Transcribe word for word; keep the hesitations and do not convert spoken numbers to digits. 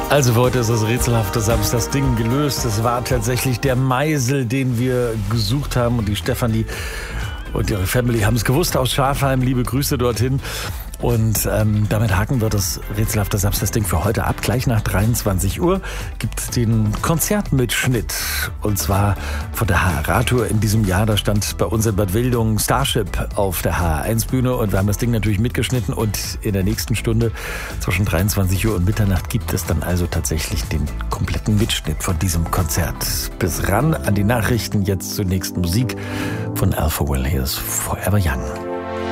Also für heute ist das rätselhafte Samstagsding gelöst. Es war tatsächlich der Meisel, den wir gesucht haben, und die Stefanie und ihre Family haben es gewusst aus Schafheim. Liebe Grüße dorthin. Und ähm, damit haken wir das rätselhafte Samstagsding für heute ab. Gleich nach dreiundzwanzig Uhr gibt es den Konzertmitschnitt. Und zwar von der H R-Tour in diesem Jahr. Da stand bei uns in Bad Wildungen Starship auf der H R eins Bühne. Und wir haben das Ding natürlich mitgeschnitten. Und in der nächsten Stunde zwischen dreiundzwanzig Uhr und Mitternacht gibt es dann also tatsächlich den kompletten Mitschnitt von diesem Konzert. Bis ran an die Nachrichten. Jetzt zur nächsten Musik von Alpha Will. Hier ist Forever Young.